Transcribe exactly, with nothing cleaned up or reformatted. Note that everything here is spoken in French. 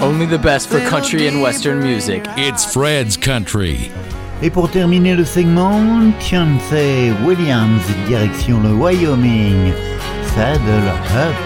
Only the best for country and western music. It's Fred's Country. Et pour terminer le segment, Chauncey Williams, direction le Wyoming, Saddle Up.